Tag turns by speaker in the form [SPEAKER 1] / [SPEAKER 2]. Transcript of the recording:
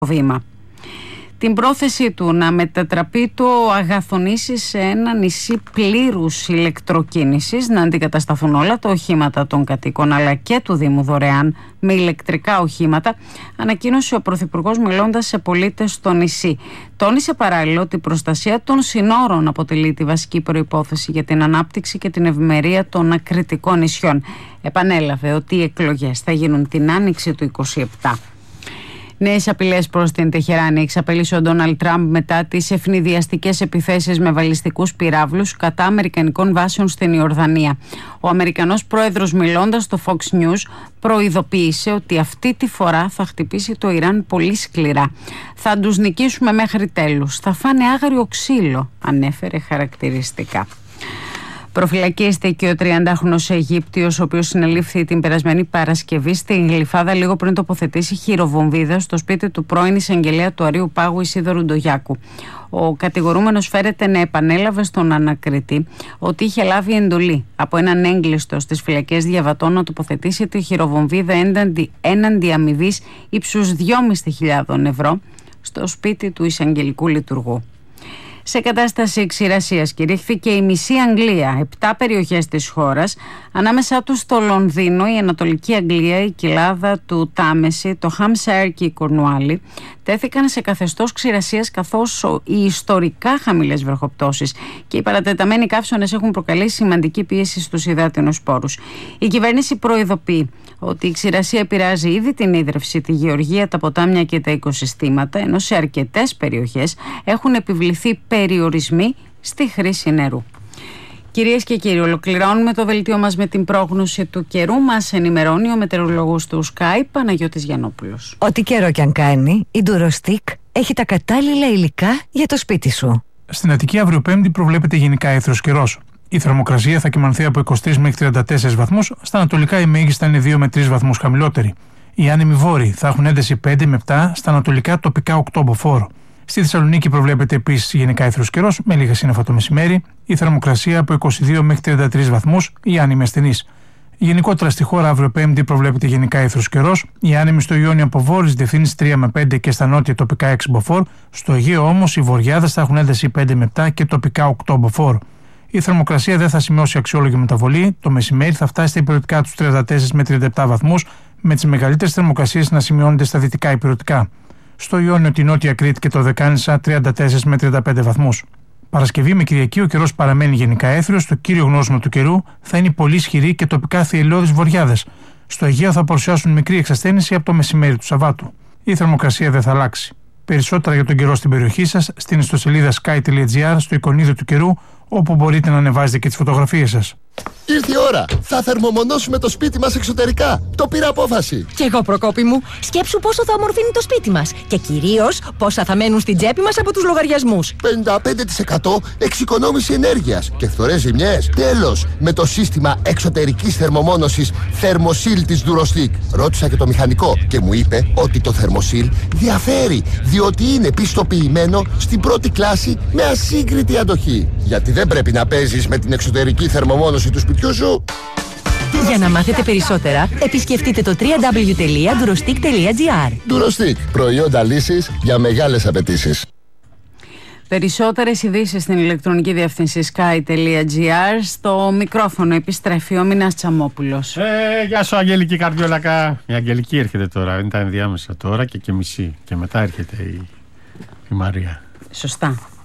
[SPEAKER 1] βήμα. Την πρόθεσή του να μετατραπεί το Αγαθονήσι σε ένα νησί πλήρους ηλεκτροκίνησης, να αντικατασταθούν όλα τα οχήματα των κατοίκων αλλά και του Δήμου δωρεάν με ηλεκτρικά οχήματα, ανακοίνωσε ο Πρωθυπουργός μιλώντας σε πολίτες στο νησί. Τόνισε παράλληλα ότι η προστασία των συνόρων αποτελεί τη βασική προϋπόθεση για την ανάπτυξη και την ευημερία των ακριτικών νησιών. Επανέλαβε ότι οι εκλογές θα γίνουν την άνοιξη του 2027. Νέες απειλές προς την Τεχεράνη εξαπέλυσε ο Ντόναλντ Τραμπ μετά τις ευνηδιαστικές επιθέσεις με βαλιστικούς πυράβλους κατά αμερικανικών βάσεων στην Ιορδανία. Ο Αμερικανός πρόεδρος, μιλώντας στο Fox News, προειδοποίησε ότι αυτή τη φορά θα χτυπήσει το Ιράν πολύ σκληρά. «Θα τους νικήσουμε μέχρι τέλους. Θα φάνε άγριο ξύλο», ανέφερε χαρακτηριστικά. Προφυλακίστηκε και ο 30χρονος Αιγύπτιος, ο οποίος συνελήφθη την περασμένη Παρασκευή στη Γλυφάδα λίγο πριν τοποθετήσει χειροβομβίδα στο σπίτι του πρώην εισαγγελέα του Αρείου Πάγου Ισίδωρου Ντογιάκου. Ο κατηγορούμενος φέρεται να επανέλαβε στον ανακριτή ότι είχε λάβει εντολή από έναν έγκλειστο στις φυλακές Διαβατών να τοποθετήσει τη χειροβομβίδα έναντι αμοιβής ύψους 2.500 ευρώ στο σπίτι του εισαγγελικού λειτουργού. Σε κατάσταση ξηρασίας κηρύχθηκε η μισή Αγγλία, 7 περιοχές της χώρας, ανάμεσά τους το Λονδίνο, η Ανατολική Αγγλία, η κοιλάδα του Τάμεση, το Χάμσαερ και η Κορνουάλη τέθηκαν σε καθεστώς ξηρασίας, καθώς οι ιστορικά χαμηλές βροχοπτώσεις και οι παρατεταμένοι καύσωνες έχουν προκαλέσει σημαντική πίεση στους υδάτινους σπόρους. Η κυβέρνηση προειδοποιεί ότι η ξηρασία επηρεάζει ήδη την ίδρυυση, τη γεωργία, τα ποτάμια και τα οικοσυστήματα, ενώ σε αρκετές περιοχές έχουν επιβληθεί περιορισμοί στη χρήση νερού. Κυρίες και κύριοι, ολοκληρώνουμε το δελτίο μας με την πρόγνωση του καιρού. Μας ενημερώνει ο μετεωρολόγος του Sky, Παναγιώτης Γιαννόπουλος.
[SPEAKER 2] Ό,τι καιρό κι αν κάνει, η Durostick έχει τα κατάλληλα υλικά για το σπίτι σου.
[SPEAKER 3] Στην Αττική αύριο Πέμπτη προβλέπεται γενικά έθρος καιρός. Η θερμοκρασία θα κυμανθεί από 23 μέχρι 34 βαθμούς, στα ανατολικά η μέγιστα είναι 2 με 3 βαθμούς χαμηλότερη. Οι άνεμοι βόρειοι θα έχουν ένταση 5 με 7, στα ανατολικά τοπικά 8 μποφόρ. Στη Θεσσαλονίκη προβλέπεται επίσης γενικά έθρος καιρός, με λίγα σύννεφα το μεσημέρι, η θερμοκρασία από 22 μέχρι 33 βαθμούς, οι άνεμοι ασθενείς. Γενικότερα στη χώρα αύριο Πέμπτη προβλέπεται γενικά έθρος καιρός, οι άνεμοι στο Ιόνιο από βόρειες διευθύνσεις 3 με 5 και στα νότια τοπικά 6 μποφόρ, στο Αιγαίο όμως οι βορειάδες θα έχουν ένταση 5 με 7 και τοπικά 8 μποφόρ. Η θερμοκρασία δεν θα σημειώσει αξιόλογη μεταβολή, το μεσημέρι θα φτάσει στα υπηρετικά τους 34 με 37 βαθμούς, με τις μεγαλύτερες θερμοκρασίες να σημειώνονται στα δυτικά υπηρετικά. Στο Ιόνιο, τη Νότια Κρήτη και το Δεκάνησα 34 με 35 βαθμούς. Παρασκευή με Κυριακή ο καιρός παραμένει γενικά έθριος, το κύριο γνώσιμο του καιρού θα είναι πολύ ισχυρή και τοπικά θυελλώδεις βορειάδες. Στο Αιγαίο θα παρουσιάσουν μικρή εξασθένηση από το μεσημέρι του Σαββάτου. Η θερμοκρασία δεν θα αλλάξει. Περισσότερα για τον καιρό στην περιοχή σας στην ιστοσελίδα sky.gr, στο εικονίδιο του καιρού, όπου μπορείτε να ανεβάζετε και τις φωτογραφίες σας.
[SPEAKER 4] Ήρθε η ώρα! Θα θερμομονώσουμε το σπίτι μας εξωτερικά. Το πήρα απόφαση.
[SPEAKER 2] Κι εγώ, Προκόπη μου, σκέψου πόσο θα ομορφύνει το σπίτι μας. Και κυρίως πόσα θα μένουν στην τσέπη μας από τους λογαριασμούς.
[SPEAKER 4] 55% εξοικονόμηση ενέργειας και φθορές ζημιές. Τέλος, με το σύστημα εξωτερικής θερμομόνωσης Thermosil της Durostick. Ρώτησα και το μηχανικό και μου είπε ότι το Thermosil διαφέρει, διότι είναι πιστοποιημένο στην πρώτη κλάση με ασύγκριτη αντοχή. Γιατί δεν πρέπει να παίζεις με την εξωτερική θερμομόνωση του σπιτιού σου.
[SPEAKER 2] Για να μάθετε περισσότερα, επισκεφτείτε το www.durostick.gr.
[SPEAKER 4] Durostick, προϊόντα λύσης για μεγάλες απαιτήσεις.
[SPEAKER 1] Περισσότερες ειδήσεις στην ηλεκτρονική διεύθυνση sky.gr. Στο μικρόφωνο επιστρέφει ο Μινάς Τσαμόπουλος.
[SPEAKER 5] Γεια σου, Αγγελική Καρδιόλακα. Η Αγγελική έρχεται τώρα, είναι τα ενδιάμεσα τώρα και μισή. Και μετά έρχεται η Μαρία.
[SPEAKER 1] Σωστά.